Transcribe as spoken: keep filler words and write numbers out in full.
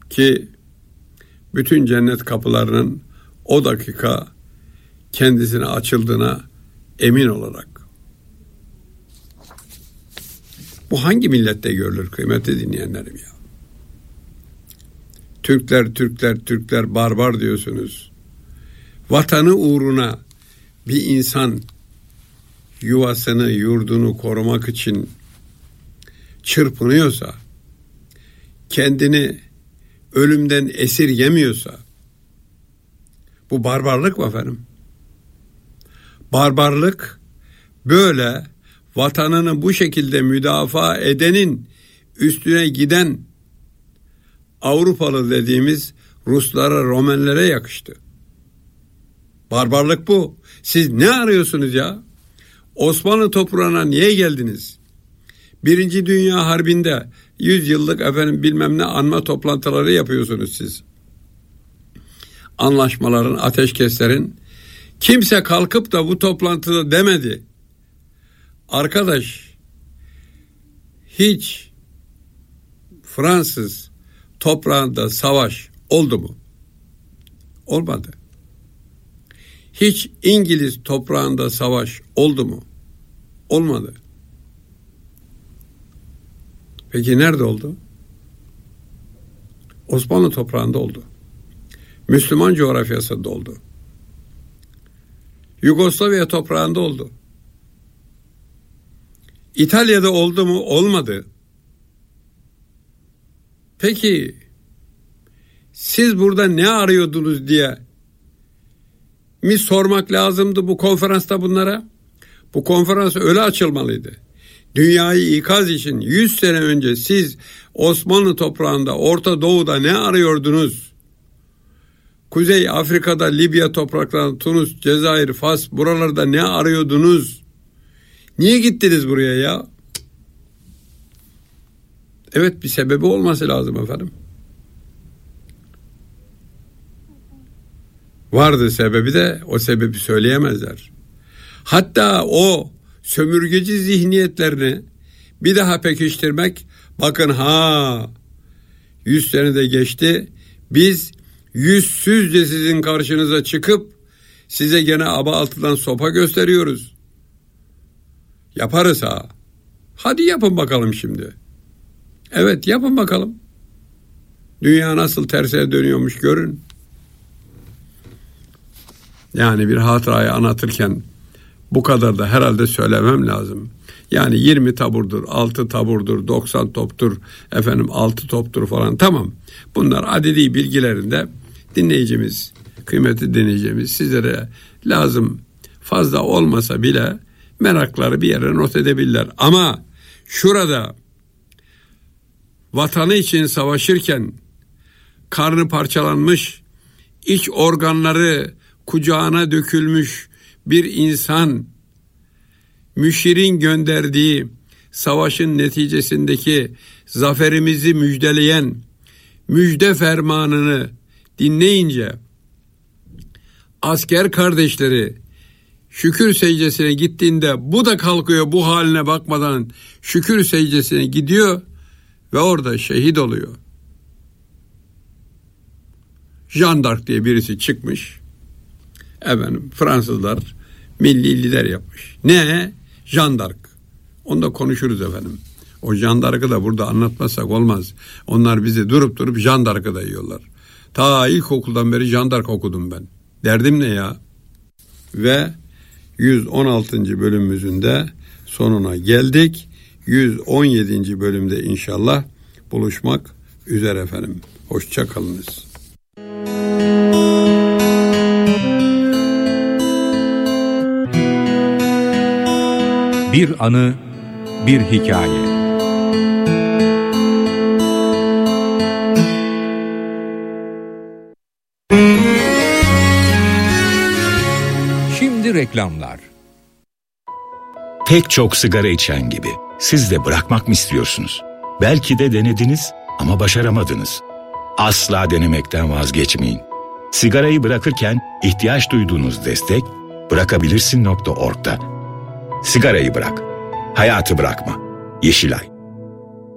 ki bütün cennet kapılarının o dakika kendisine açıldığına emin olarak. Bu hangi millette görülür kıymetli dinleyenlerim ya? Türkler, Türkler, Türkler barbar diyorsunuz. Vatanı uğruna bir insan yuvasını, yurdunu korumak için çırpınıyorsa, kendini ölümden esirgemiyorsa, bu barbarlık mı efendim? Barbarlık, böyle vatanını bu şekilde müdafaa edenin üstüne giden Avrupalı dediğimiz Ruslara, Romenlere yakıştı. Barbarlık bu. Siz ne arıyorsunuz ya? Osmanlı toprağına niye geldiniz? Birinci Dünya Harbi'nde yüz yıllık efendim bilmem ne anma toplantıları yapıyorsunuz siz. Anlaşmaların, ateşkeslerin. Kimse kalkıp da bu toplantıda demedi. Arkadaş, hiç Fransız toprağında savaş oldu mu? Olmadı. Hiç İngiliz toprağında savaş oldu mu? Olmadı. Peki nerede oldu? Osmanlı toprağında oldu. Müslüman coğrafyasında oldu. Yugoslavya toprağında oldu. İtalya'da oldu mu? Olmadı. Peki siz burada ne arıyordunuz diye mi sormak lazımdı bu konferansta bunlara? Bu konferans öyle açılmalıydı. Dünyayı ikaz için yüz sene önce siz Osmanlı toprağında, Orta Doğu'da ne arıyordunuz? Kuzey Afrika'da, Libya topraklarında, Tunus, Cezayir, Fas, buralarda ne arıyordunuz? Niye gittiniz buraya ya? Evet, bir sebebi olması lazım efendim. Vardı sebebi de o sebebi söyleyemezler. Hatta o sömürgeci zihniyetlerini bir daha pekiştirmek, bakın ha yüz sene de geçti, biz yüzsüzce sizin karşınıza çıkıp size gene aba altından sopa gösteriyoruz. Yaparız ha. Hadi yapın bakalım şimdi. Evet, yapın bakalım. Dünya nasıl tersine dönüyormuş görün. Yani bir hatırayı anlatırken bu kadar da herhalde söylemem lazım. Yani yirmi taburdur, altı taburdur, doksan toptur, efendim altı toptur falan, tamam. Bunlar adedi bilgilerinde dinleyicimiz, kıymetli dinleyicimiz sizlere lazım fazla olmasa bile merakları bir yere not edebilirler. Ama şurada vatanı için savaşırken karnı parçalanmış, iç organları kucağına dökülmüş bir insan, müşirin gönderdiği savaşın neticesindeki zaferimizi müjdeleyen müjde fermanını dinleyince asker kardeşleri şükür secdesine gittiğinde bu da kalkıyor, bu haline bakmadan şükür secdesine gidiyor ve orada şehit oluyor. Jeanne d'Arc diye birisi çıkmış. Efendim Fransızlar milli lider yapmış. Ne? Jeanne d'Arc. Onu da konuşuruz efendim. O Jeanne d'Arc'ı da burada anlatmasak olmaz. Onlar bizi durup durup Jeanne d'Arc'ı da yiyorlar. Ta ilkokuldan beri Jeanne d'Arc okudum ben. Derdim ne ya? Ve yüz on altıncı bölümümüzün de sonuna geldik. yüz on yedinci bölümde inşallah buluşmak üzere efendim. Hoşça kalınız. Bir anı, bir hikaye. Şimdi reklamlar. Pek çok sigara içen gibi siz de bırakmak mı istiyorsunuz? Belki de denediniz ama başaramadınız. Asla denemekten vazgeçmeyin. Sigarayı bırakırken ihtiyaç duyduğunuz destek bırakabilirsin nokta org'da. Sigarayı bırak, hayatı bırakma. Yeşilay.